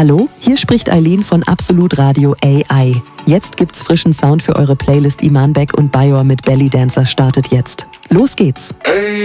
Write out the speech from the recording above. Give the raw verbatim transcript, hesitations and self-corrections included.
Hallo, hier spricht Eileen von Absolut Radio A I. Jetzt gibt's frischen Sound für eure Playlist Iman Beck und Bayor mit Belly Dancer startet jetzt. Los geht's!